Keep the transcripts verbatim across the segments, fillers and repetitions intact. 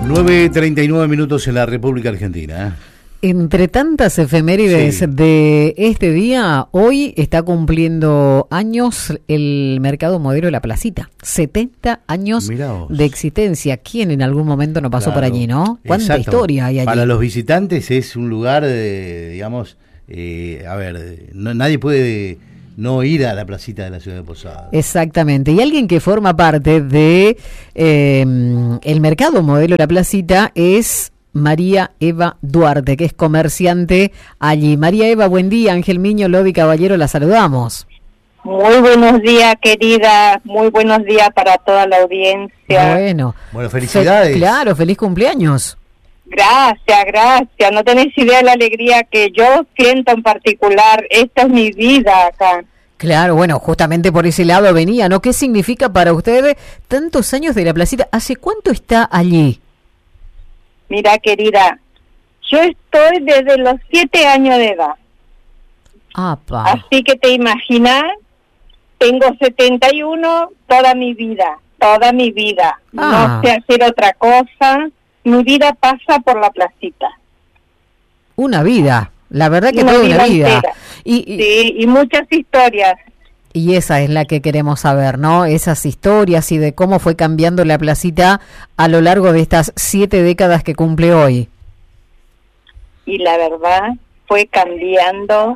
nueve treinta y nueve minutos en la República Argentina. Entre tantas efemérides sí. de este día, hoy está cumpliendo años el Mercado Modelo La Placita. setenta años de existencia. ¿Quién en algún momento no pasó claro. por allí, no? ¿Cuánta Exacto. historia hay allí? Para los visitantes es un lugar, de, digamos, eh, a ver, no, nadie puede no ir a la placita de la ciudad de Posadas. Exactamente. Y alguien que forma parte de eh, el Mercado Modelo La Placita es María Eva Duarte, que es comerciante allí. María Eva, buen día. Ángel Miño, Lodi Caballero, la saludamos. Muy buenos días, querida. Muy buenos días para toda la audiencia. Bueno. Bueno, felicidades. Fe- claro, feliz cumpleaños. Gracias, gracias. No tenés idea de la alegría que yo siento en particular. Esta es mi vida acá. Claro, bueno, justamente por ese lado venía, ¿no? ¿Qué significa para ustedes tantos años de la placita? ¿Hace cuánto está allí? Mira, querida, yo estoy desde los siete años de edad. Apa. Así que te imaginas, tengo setenta y uno, toda mi vida, toda mi vida. Ah. No sé hacer otra cosa. Mi vida pasa por la placita. Una vida, la verdad que una toda vida una vida. Entera. Y, y, sí, y muchas historias. Y esa es la que queremos saber, ¿no? Esas historias y de cómo fue cambiando la placita a lo largo de estas siete décadas que cumple hoy. Y la verdad, fue cambiando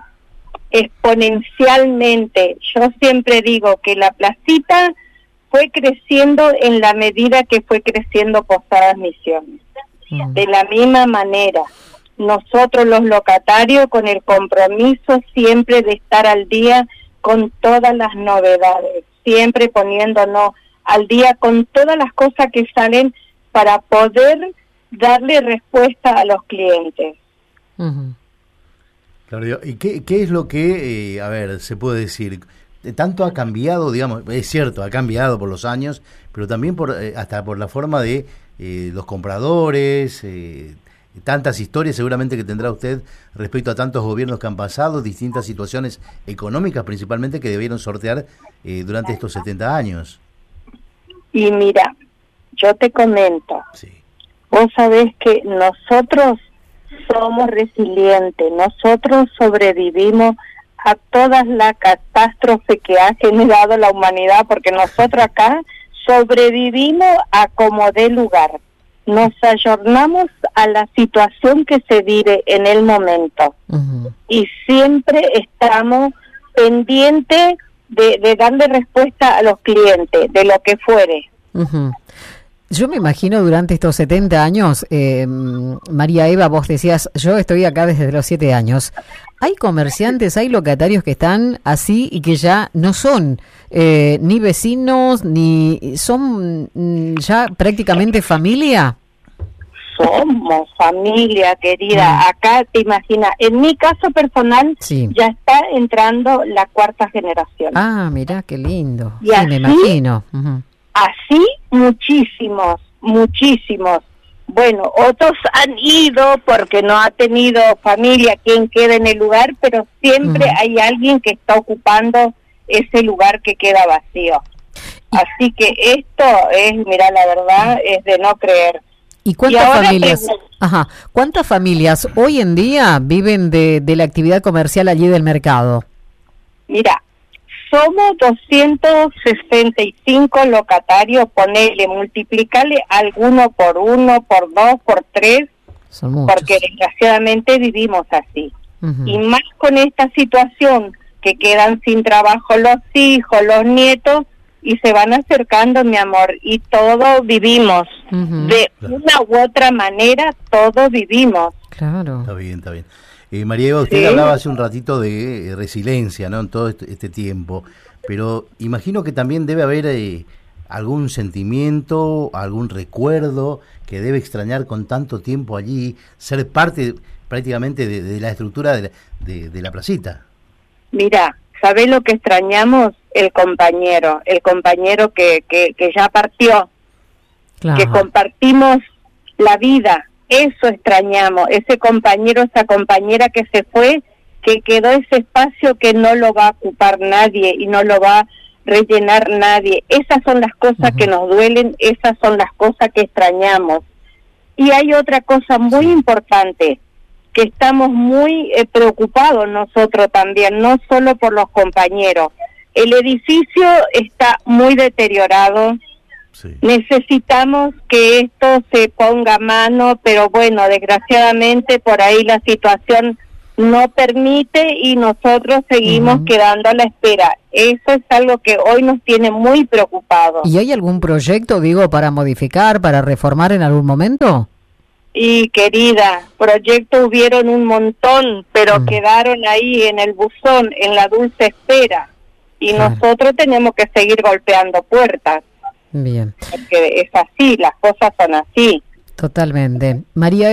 exponencialmente. Yo siempre digo que la placita fue creciendo en la medida que fue creciendo Posadas Misiones. Mm. De la misma manera, nosotros los locatarios con el compromiso siempre de estar al día con todas las novedades, siempre poniéndonos al día con todas las cosas que salen para poder darle respuesta a los clientes. Uh-huh. Claro, ¿y qué, qué es lo que, eh, a ver, se puede decir? Tanto ha cambiado, digamos, es cierto, ha cambiado por los años, pero también por eh, hasta por la forma de eh, los compradores, eh, tantas historias seguramente que tendrá usted respecto a tantos gobiernos que han pasado, distintas situaciones económicas principalmente que debieron sortear eh, durante estos setenta años. Y mira, yo te comento, sí. vos sabés que nosotros somos resilientes, nosotros sobrevivimos a todas las catástrofes que ha generado la humanidad, porque nosotros acá sobrevivimos a como dé lugar. Nos ayornamos a la situación que se vive en el momento. Uh-huh. Y siempre estamos pendientes de, de darle respuesta a los clientes, de lo que fuere. Uh-huh. Yo me imagino durante estos setenta años, eh, María Eva, vos decías, yo estoy acá desde los siete años. Hay comerciantes, hay locatarios que están así y que ya no son eh, ni vecinos, ni son mm, ya prácticamente familia. Somos familia, querida. Mm. Acá, te imaginas, en mi caso personal, sí. ya está entrando la cuarta generación. Ah, mirá, qué lindo. Y sí, así, me imagino. Uh-huh. Así, muchísimos, muchísimos. Bueno, otros han ido porque no ha tenido familia quien queda en el lugar, pero siempre uh-huh. hay alguien que está ocupando ese lugar que queda vacío. Así que esto es, mira, la verdad, es de no creer. ¿Y cuántas y familias? Te... Ajá, ¿cuántas familias hoy en día viven de, de la actividad comercial allí del mercado? Mira, somos doscientos sesenta y cinco locatarios, ponele, multiplicarle alguno por uno, por dos, por tres, son muchos. Porque desgraciadamente vivimos así. Uh-huh. Y más con esta situación que quedan sin trabajo los hijos, los nietos, y se van acercando, mi amor, y todos vivimos. Uh-huh. De claro. una u otra manera, todos vivimos. Claro. Está bien, está bien. Eh, María Eva, usted ¿Sí? hablaba hace un ratito de eh, resiliencia, ¿no? En todo este, este tiempo, pero imagino que también debe haber eh, algún sentimiento, algún recuerdo que debe extrañar con tanto tiempo allí, ser parte prácticamente de, de la estructura de la, de, de la placita. Mira, ¿sabés lo que extrañamos? El compañero, el compañero que, que, que ya partió, claro. que compartimos la vida. Eso extrañamos, ese compañero, esa compañera que se fue, que quedó ese espacio que no lo va a ocupar nadie y no lo va a rellenar nadie. Esas son las cosas uh-huh. que nos duelen, esas son las cosas que extrañamos. Y hay otra cosa muy importante, que estamos muy eh, preocupados nosotros también, no solo por los compañeros. El edificio está muy deteriorado, sí. Necesitamos que esto se ponga a mano, pero bueno, desgraciadamente por ahí la situación no permite y nosotros seguimos uh-huh. quedando a la espera. Eso es algo que hoy nos tiene muy preocupados. ¿Y hay algún proyecto, digo, para modificar, para reformar en algún momento? Y querida, proyectos hubieron un montón, pero mm. quedaron ahí en el buzón, en la dulce espera. Y claro. nosotros tenemos que seguir golpeando puertas. Bien. Porque es así, las cosas son así. Totalmente. María